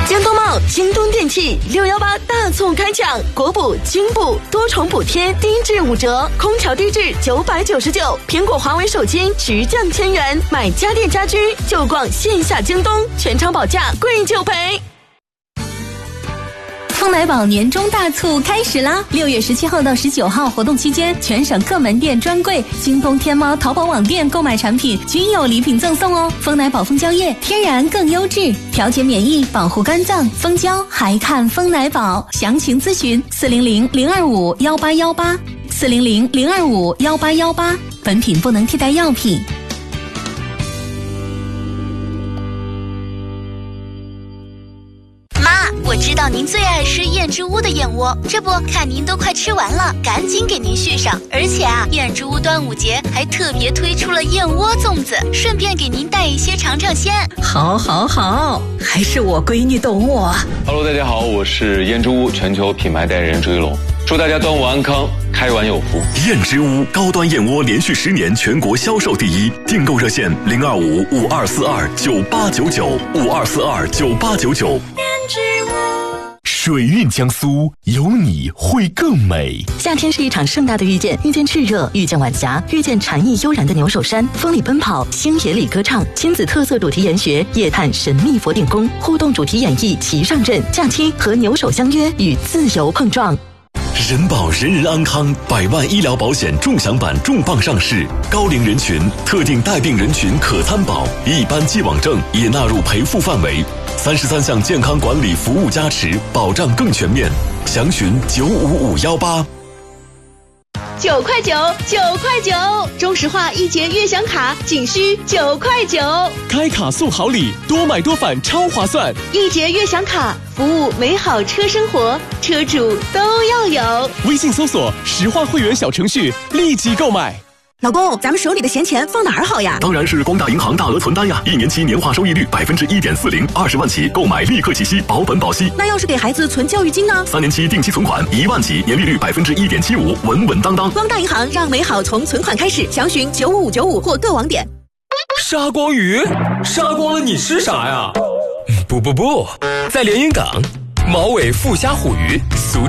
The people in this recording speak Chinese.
江东茂、京东电器618大促开抢，国补、军补多重补贴，低至5折，空调低至999，苹果、华为手机直降1000元，买家电家居就逛线下京东，全场保价，贵就赔。 丰奶宝年终大促开始啦！6月17号到19号活动期间，全省各门店专柜、京东、天猫、淘宝网店购买产品均有礼品赠送哦。丰奶宝蜂胶液天然更优质，调节免疫，保护肝脏，蜂胶还看丰奶宝。详情咨询400-025-1818，400-025-1818。本品不能替代药品。 我知道您最爱吃燕之屋的燕窝，这不看您都快吃完了，赶紧给您续上。而且啊，燕之屋端午节还特别推出了燕窝粽子，顺便给您带一些尝尝鲜。 好，还是我闺女懂我。 Hello， 大家好，我是燕之屋全球品牌代言人朱一龙，祝大家端午安康，开碗有福。 燕之屋高端燕窝连续10年全国销售第一，订购热线025-5242-9899，5242-9899。水韵江苏，有你会更美。 夏天是一场盛大的遇见，遇见炽热，遇见晚霞，遇见禅意悠然的牛首山，风里奔跑，星野里歌唱，亲子特色主题研学，夜探神秘佛顶宫，互动主题演绎齐上阵，假期和牛首相约，与自由碰撞。 人保人人安康100万医疗保险重享版重磅上市，高龄人群、特定带病人群可参保，一般既往症也纳入赔付范围，33项健康管理服务加持，保障更全面。详询95518。 9块9，9块9，中石化一节悦享卡仅需9块9， 开卡送好礼，多买多返超划算。 一节悦享卡，服务美好车生活，车主都要有。 微信搜索石化会员小程序，立即购买。 老公，咱们手里的闲钱放哪儿好呀？ 当然是光大银行大额存单呀，1年期年化收益率1.40%，20万起购买立刻起息，保本保息。 那要是给孩子存教育金呢 ？3年期定期存款1万起，年利率1.75%，稳稳当当。 光大银行让美好从存款开始，详询95595或各网点。 杀光鱼？杀光了你吃啥呀？不，在连云港，毛尾富虾虎鱼俗